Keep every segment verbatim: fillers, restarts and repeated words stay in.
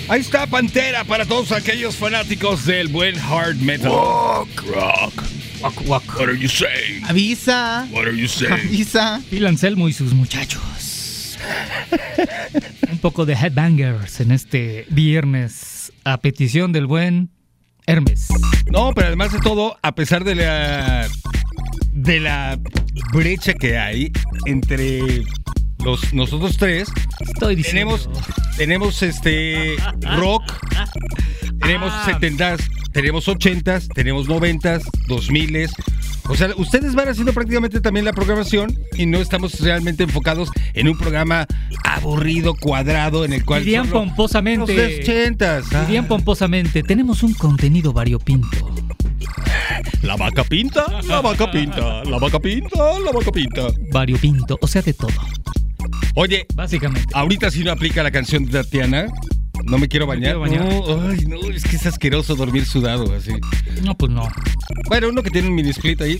Ahí está Pantera para todos aquellos fanáticos del buen hard metal. Rock, rock. Walk, walk. What are you saying? Avisa. What are you saying? Avisa. Phil Anselmo y sus muchachos. Un poco de headbangers en este viernes a petición del buen Hermes. No, pero además de todo, a pesar de la de la brecha que hay entre los nosotros tres, Estoy diciendo. tenemos tenemos este rock, tenemos Ah. setentas, tenemos ochentas, tenemos noventas, dos miles. O sea, ustedes van haciendo prácticamente también la programación y no estamos realmente enfocados en un programa aburrido, cuadrado, en el cual Dirían solo pomposamente. los ochentas. Dirían pomposamente, tenemos un contenido variopinto. La vaca pinta, la vaca pinta, la vaca pinta, la vaca pinta. Variopinto, o sea, de todo. Oye, Básicamente. ahorita sí no aplica la canción de Tatiana. No me quiero bañar. Me quiero bañar. No, ay, no, es que es asqueroso dormir sudado así. No, pues no. Bueno, uno que tiene un mini split ahí.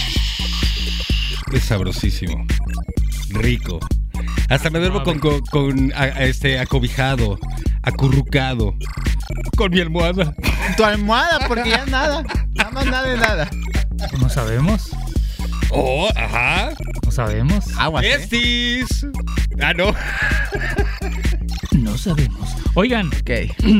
Es sabrosísimo. Rico. Hasta me duermo A con, ver. con, con, a- a este acobijado, acurrucado, con mi almohada. Tu almohada, porque ya nada. Nada más nada de nada. No sabemos. Oh, ajá. No sabemos. Aguas, ¿eh? Besties. Ah, no. No sabemos. Oigan, Ok.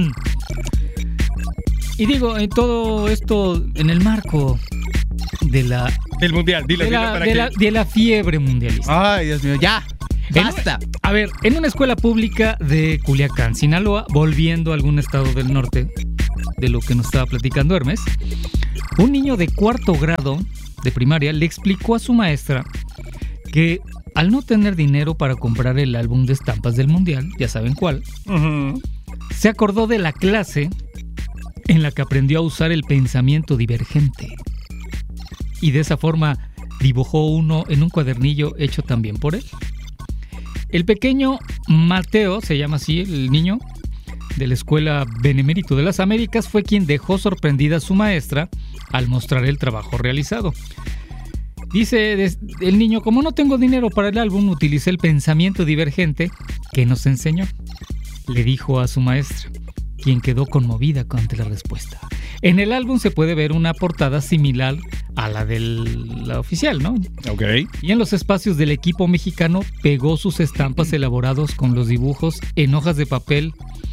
y digo, en todo esto en el marco de la Del mundial, dile, de dile la, para de que. la, de la fiebre mundialista. Ay, Dios mío, ya. En- Basta. A ver, en una escuela pública de Culiacán, Sinaloa, volviendo a algún estado del norte, de lo que nos estaba platicando Hermes, un niño de cuarto grado de primaria le explicó a su maestra que al no tener dinero para comprar el álbum de estampas del mundial, ya saben cuál, Ujú. se acordó de la clase en la que aprendió a usar el pensamiento divergente. Y de esa forma dibujó uno en un cuadernillo hecho también por él. El pequeño Mateo, se llama así el niño, de la Escuela Benemérito de las Américas, fue quien dejó sorprendida a su maestra al mostrar el trabajo realizado. Dice des- el niño, como no tengo dinero para el álbum, utilicé el pensamiento divergente que nos enseñó. Le dijo a su maestra, quien quedó conmovida ante la respuesta. En el álbum se puede ver una portada similar a la de la oficial, ¿no? Ok. Y en los espacios del equipo mexicano pegó sus estampas elaborados con los dibujos en hojas de papel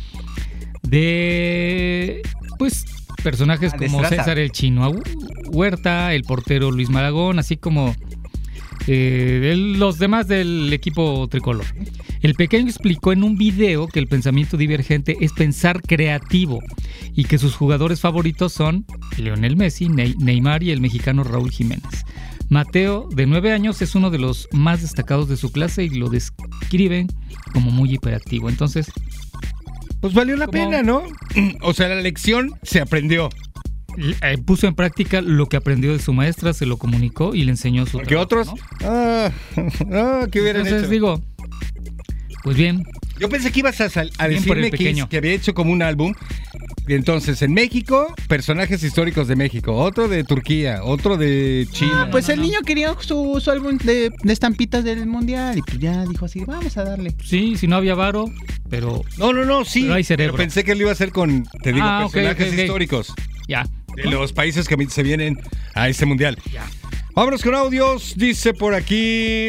de, pues, personajes Ah, como destreza. César el Chino Huerta, el portero Luis Maragón, así como eh, el- los demás del equipo tricolor. El pequeño explicó en un video que el pensamiento divergente es pensar creativo y que sus jugadores favoritos son Lionel Messi, Ney- Neymar y el mexicano Raúl Jiménez. Mateo, de nueve años, es uno de los más destacados de su clase y lo describen como muy hiperactivo. Entonces, Pues valió la ¿Cómo? pena, ¿no? O sea, la lección se aprendió. eh, puso en práctica lo que aprendió de su maestra, se lo comunicó y le enseñó su Porque trabajo, otros. ¿no? Ah, ah, ¿qué hubieran Entonces hecho? digo, pues bien, Yo pensé que ibas a, sal- a Bien por el decirme que, pequeño. que había hecho como un álbum. Y entonces, en México, personajes históricos de México. Otro de Turquía, otro de China. Ah, pues no, el no. niño quería su, su álbum de, de estampitas del mundial. Y pues ya dijo así, vamos a darle. sí, si no había varo, pero No, no, no, sí. Pero hay cerebro. pensé que lo iba a hacer con, te digo, Ah, ok, personajes ok, ok. históricos ya. de los países que se vienen a este mundial. Ya. Vámonos con audios. Dice por aquí.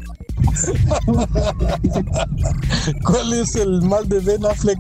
¿Cuál es el mal de Ben Affleck?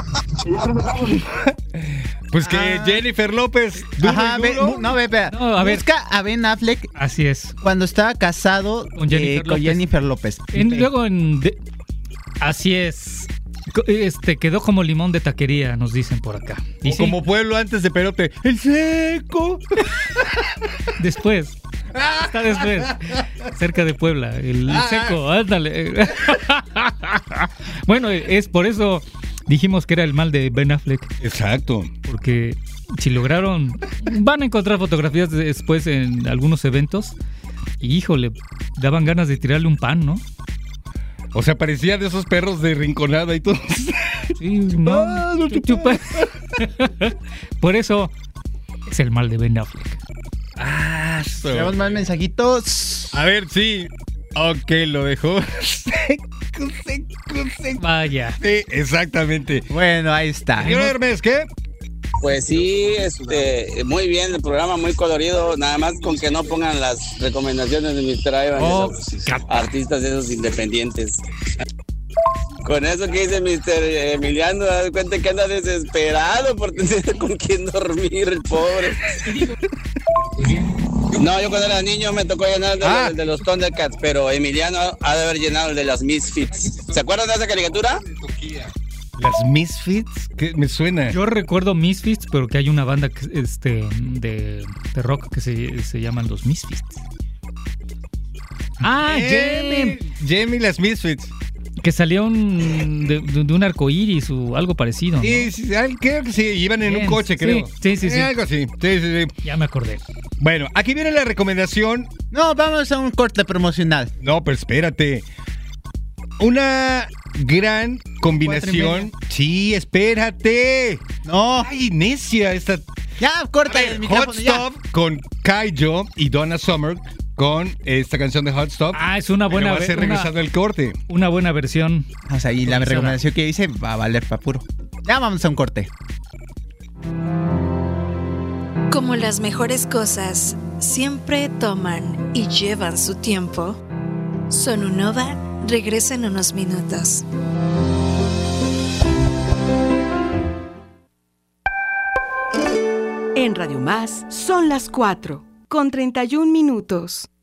Pues que Ah. Jennifer López. Duro Ajá, y ve- duro. bu- no, ve, espera. No, a ver. Busca a Ben Affleck Así es. cuando estaba casado Con Jennifer eh, con López. Jennifer López. En- Ok. Luego en de- así es. Co- Este quedó como limón de taquería, nos dicen por acá. Y O sí, como pueblo antes de Perote. El seco. después. Está después. Cerca de Puebla. El Ah. seco, ándale. Bueno, es por eso dijimos que era el mal de Ben Affleck. Exacto. Porque si lograron. Van a encontrar fotografías después en algunos eventos. Y híjole, daban ganas de tirarle un pan, ¿no? O sea, parecía de esos perros de rinconada y todo. Sí, no. Ah, no te chupa. Por eso es el mal de Ben Affleck. Ah, so- Tenemos más mensajitos. A ver, sí. Ok, lo dejó seco. seco, seco, seco. Vaya. Sí, exactamente. Bueno, ahí está. Señor Hermes, ¿qué? Pues sí, este, muy bien el programa, muy colorido, nada más con que no pongan las recomendaciones de mister Ivan, Oh, de esos artistas esos independientes. Con eso que dice mister Emiliano, da cuenta que anda desesperado por tener con quién dormir, el pobre. No, yo cuando era niño me tocó llenar el de, Ah. los, de los Thundercats, pero Emiliano ha de haber llenado el de las Misfits. ¿Se acuerdan de esa caricatura? Las Misfits, ¿qué me suena? Yo recuerdo Misfits, pero que hay una banda que, este, de, de rock que se, se llaman los Misfits. Ah, Jamie, Jamie. Jamie, las Misfits. Que salió un, de, de un arco iris o algo parecido, ¿no? Sí, sí, ah, creo que sí, iban en Bien, un coche, sí, creo. sí, sí, sí. Eh, algo así, sí, sí, sí. Ya me acordé. Bueno, aquí viene la recomendación. No, vamos a un corte promocional. No, pero espérate. Una gran combinación. Sí, espérate. No, Ay, necia esta. ya, corta el Hot micrófono, ya. Stop con Kaijo y Donna Summer con esta canción de Hot Stop. Ah, es una buena, Pero va a ser una, regresando el corte. una buena versión. O sea, y la Actualizada. recomendación que hice va a valer para puro. Ya vamos a un corte. Como las mejores cosas siempre toman y llevan su tiempo, Sonunova regresa en unos minutos. En Radio Más son las cuatro, con treinta y un minutos.